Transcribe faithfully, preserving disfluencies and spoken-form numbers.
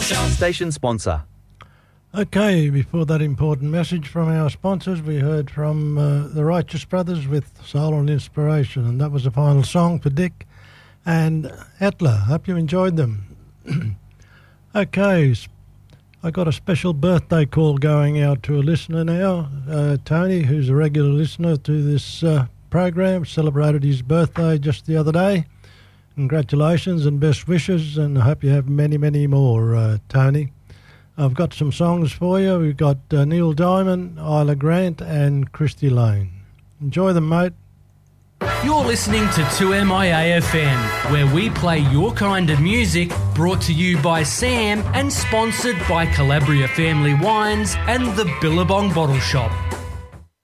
Shop. Station sponsor. Okay, before that important message from our sponsors, we heard from uh, the Righteous Brothers with Soul and Inspiration, and that was the final song for Dick and Etla. Hope you enjoyed them. Okay, I got a special birthday call going out to a listener now, uh, Tony, who's a regular listener to this uh, program, celebrated his birthday just the other day. Congratulations and best wishes, and I hope you have many, many more, uh, Tony. I've got some songs for you. We've got uh, Neil Diamond, Isla Grant and Christy Lane. Enjoy them, mate. You're listening to two M I A F M, where we play your kind of music, brought to you by Sam and sponsored by Calabria Family Wines and the Billabong Bottle Shop.